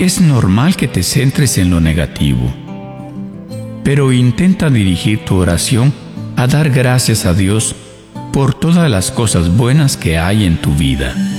es normal que te centres en lo negativo, pero intenta dirigir tu oración a dar gracias a Dios por todas las cosas buenas que hay en tu vida.